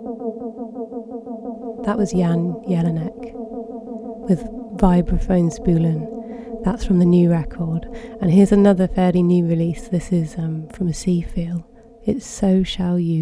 That was Jan Jelinek with Vibraphone Spulen. That's from the new record. And here's another fairly new release. This is from a Sea Feel. It's So Shall You